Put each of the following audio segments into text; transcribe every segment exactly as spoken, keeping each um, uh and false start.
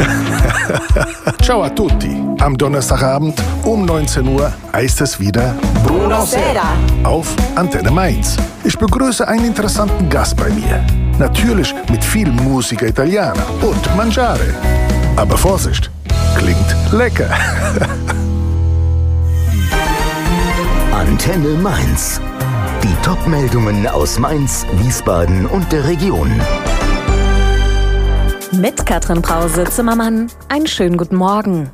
Ciao a tutti. Am Donnerstagabend um neunzehn Uhr heißt es wieder Buonasera auf Antenne Mainz. Ich begrüße einen interessanten Gast bei mir. Natürlich mit viel Musica Italiana und Mangiare. Aber Vorsicht, klingt lecker. Antenne Mainz. Die Top-Meldungen aus Mainz, Wiesbaden und der Region. Mit Katrin Brause-Zimmermann, einen schönen guten Morgen.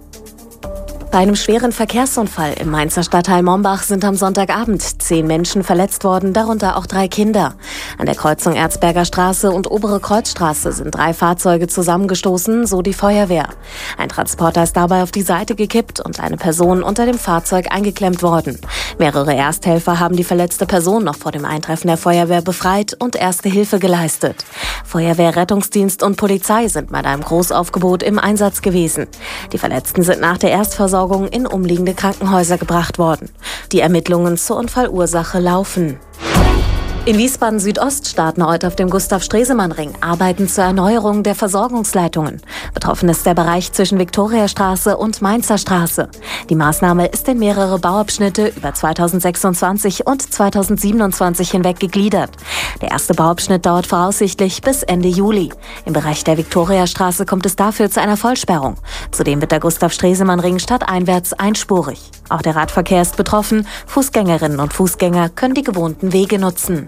Bei einem schweren Verkehrsunfall im Mainzer Stadtteil Mombach sind am Sonntagabend zehn Menschen verletzt worden, darunter auch drei Kinder. An der Kreuzung Erzberger Straße und Obere Kreuzstraße sind drei Fahrzeuge zusammengestoßen, so die Feuerwehr. Ein Transporter ist dabei auf die Seite gekippt und eine Person unter dem Fahrzeug eingeklemmt worden. Mehrere Ersthelfer haben die verletzte Person noch vor dem Eintreffen der Feuerwehr befreit und erste Hilfe geleistet. Feuerwehr, Rettungsdienst und Polizei sind mit einem Großaufgebot im Einsatz gewesen. Die Verletzten sind nach der Erstversorgung in umliegende Krankenhäuser gebracht worden. Die Ermittlungen zur Unfallursache laufen. In Wiesbaden Südost starten heute auf dem Gustav-Stresemann-Ring Arbeiten zur Erneuerung der Versorgungsleitungen. Betroffen ist der Bereich zwischen Viktoriastraße und Mainzer Straße. Die Maßnahme ist in mehrere Bauabschnitte über zweitausendsechsundzwanzig und zweitausendsiebenundzwanzig hinweg gegliedert. Der erste Bauabschnitt dauert voraussichtlich bis Ende Juli. Im Bereich der Viktoriastraße kommt es dafür zu einer Vollsperrung. Zudem wird der Gustav-Stresemann-Ring stadteinwärts einspurig. Auch der Radverkehr ist betroffen. Fußgängerinnen und Fußgänger können die gewohnten Wege nutzen.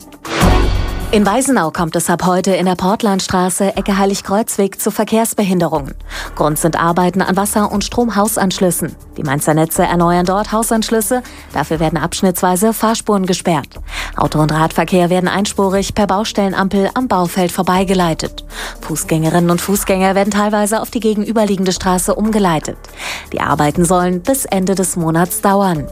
In Weisenau kommt es ab heute in der Portlandstraße, Ecke Heiligkreuzweg, zu Verkehrsbehinderungen. Grund sind Arbeiten an Wasser- und Stromhausanschlüssen. Die Mainzer Netze erneuern dort Hausanschlüsse, dafür werden abschnittsweise Fahrspuren gesperrt. Auto- und Radverkehr werden einspurig per Baustellenampel am Baufeld vorbeigeleitet. Fußgängerinnen und Fußgänger werden teilweise auf die gegenüberliegende Straße umgeleitet. Die Arbeiten sollen bis Ende des Monats dauern.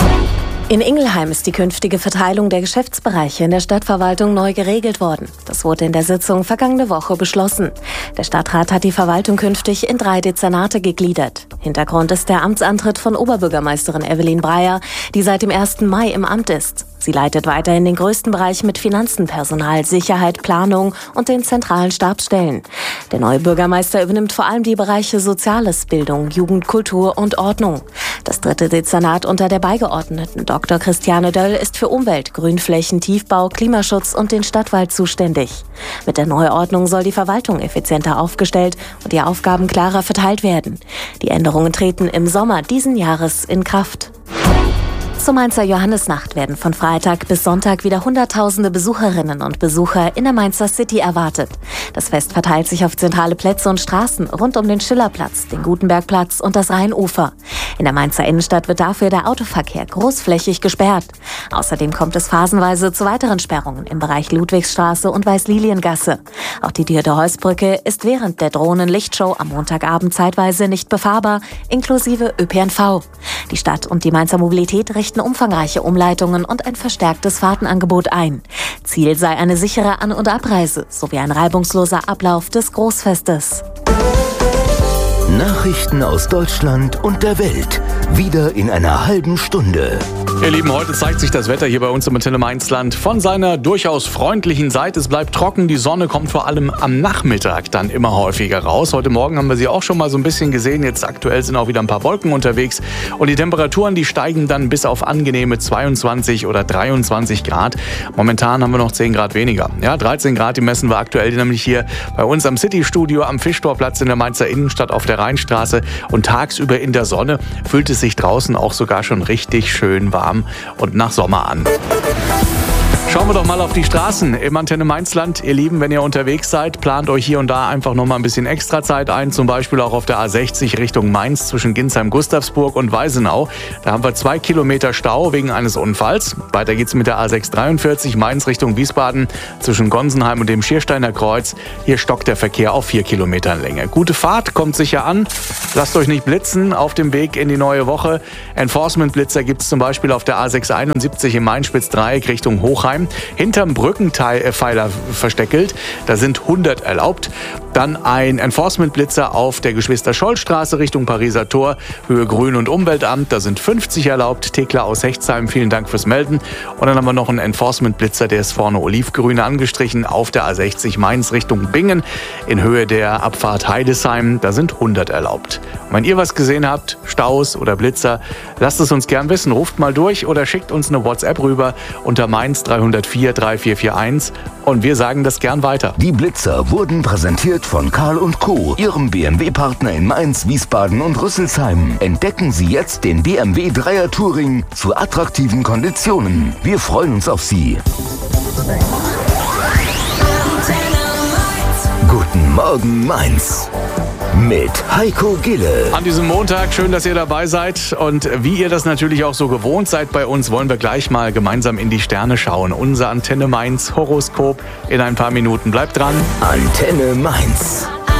In Ingelheim ist die künftige Verteilung der Geschäftsbereiche in der Stadtverwaltung neu geregelt worden. Das wurde in der Sitzung vergangene Woche beschlossen. Der Stadtrat hat die Verwaltung künftig in drei Dezernate gegliedert. Hintergrund ist der Amtsantritt von Oberbürgermeisterin Evelyn Breyer, die seit dem ersten Mai im Amt ist. Sie leitet weiterhin den größten Bereich mit Finanzen, Personal, Sicherheit, Planung und den zentralen Stabsstellen. Der neue Bürgermeister übernimmt vor allem die Bereiche Soziales, Bildung, Jugend, Kultur und Ordnung. Das dritte Dezernat unter der Beigeordneten Doktor Christiane Döll ist für Umwelt, Grünflächen, Tiefbau, Klimaschutz und den Stadtwald zuständig. Mit der Neuordnung soll die Verwaltung effizienter aufgestellt und die Aufgaben klarer verteilt werden. Die Änderungen treten im Sommer diesen Jahres in Kraft. Zur Mainzer Johannisnacht werden von Freitag bis Sonntag wieder Hunderttausende Besucherinnen und Besucher in der Mainzer City erwartet. Das Fest verteilt sich auf zentrale Plätze und Straßen rund um den Schillerplatz, den Gutenbergplatz und das Rheinufer. In der Mainzer Innenstadt wird dafür der Autoverkehr großflächig gesperrt. Außerdem kommt es phasenweise zu weiteren Sperrungen im Bereich Ludwigsstraße und Weißliliengasse. Auch die Dürde-Holz-Brücke ist während der Drohnen-Lichtshow am Montagabend zeitweise nicht befahrbar, inklusive Ö P N V. Die Stadt und die Mainzer Mobilität richten umfangreiche Umleitungen und ein verstärktes Fahrtenangebot ein. Ziel sei eine sichere An- und Abreise sowie ein reibungsloser Ablauf des Großfestes. Nachrichten aus Deutschland und der Welt. Wieder in einer halben Stunde. Ihr Lieben, heute zeigt sich das Wetter hier bei uns im Antenne Mainzland von seiner durchaus freundlichen Seite. Es bleibt trocken, die Sonne kommt vor allem am Nachmittag dann immer häufiger raus. Heute Morgen haben wir sie auch schon mal so ein bisschen gesehen. Jetzt aktuell sind auch wieder ein paar Wolken unterwegs. Und die Temperaturen, die steigen dann bis auf angenehme zweiundzwanzig oder dreiundzwanzig Grad. Momentan haben wir noch zehn Grad weniger. Ja, dreizehn Grad, die messen wir aktuell nämlich hier bei uns am City-Studio am Fischtorplatz in der Mainzer Innenstadt auf der Rheinstraße. Und tagsüber in der Sonne fühlt es sich draußen auch sogar schon richtig schön warm und nach Sommer an. Schauen wir doch mal auf die Straßen im Antenne Mainzland. Ihr Lieben, wenn ihr unterwegs seid, plant euch hier und da einfach noch mal ein bisschen extra Zeit ein. Zum Beispiel auch auf der A sechzig Richtung Mainz zwischen Ginsheim-Gustavsburg und Weisenau. Da haben wir zwei Kilometer Stau wegen eines Unfalls. Weiter geht's mit der A sechshundertdreiundvierzig Mainz Richtung Wiesbaden zwischen Gonsenheim und dem Schiersteiner Kreuz. Hier stockt der Verkehr auf vier Kilometern Länge. Gute Fahrt, kommt sicher an. Lasst euch nicht blitzen auf dem Weg in die neue Woche. Enforcement-Blitzer gibt's zum Beispiel auf der A sechshunderteinundsiebzig im Main-Spitz-Dreieck Richtung Hochheim. Hildesheim, hinterm Brückenpfeiler versteckelt. Da sind hundert erlaubt. Dann ein Enforcement-Blitzer auf der Geschwister-Scholl-Straße Richtung Pariser Tor, Höhe Grün- und Umweltamt. Da sind fünfzig erlaubt. Thekla aus Hechtsheim, vielen Dank fürs Melden. Und dann haben wir noch einen Enforcement-Blitzer, der ist vorne olivgrün angestrichen auf der A sechzig Mainz Richtung Bingen in Höhe der Abfahrt Heidesheim. Da sind hundert erlaubt. Und wenn ihr was gesehen habt, Staus oder Blitzer, lasst es uns gern wissen. Ruft mal durch oder schickt uns eine WhatsApp rüber unter Mainz drei null vier drei vier vier eins und wir sagen das gern weiter. Die Blitzer wurden präsentiert von Karl und Co., Ihrem B M W-Partner in Mainz, Wiesbaden und Rüsselsheim. Entdecken Sie jetzt den B M W Dreier Touring zu attraktiven Konditionen. Wir freuen uns auf Sie. Guten Morgen, Mainz. Mit Heiko Gille. An diesem Montag, schön, dass ihr dabei seid. Und wie ihr das natürlich auch so gewohnt seid bei uns, wollen wir gleich mal gemeinsam in die Sterne schauen. Unser Antenne Mainz Horoskop in ein paar Minuten. Bleibt dran. Antenne Mainz.